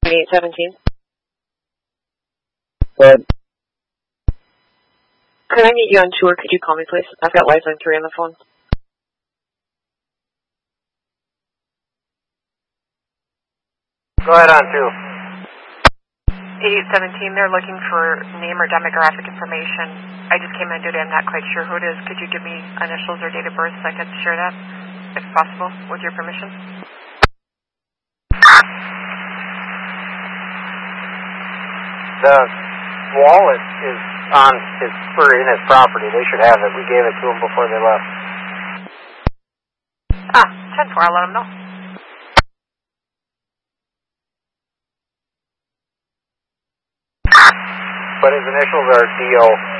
2817. Good. Can I meet you on tour? Could you call me, please? I've got Lifeline 3 on the phone. Go ahead on 2. 8817, they're looking for name or demographic information. I just came in today, I'm not quite sure who it is. Could you give me initials or date of birth so I could share that, if possible, with your permission? The wallet is on his, or in his property. They should have it. We gave it to him before they left. 10-4, I'll let them know. But his initials are DO.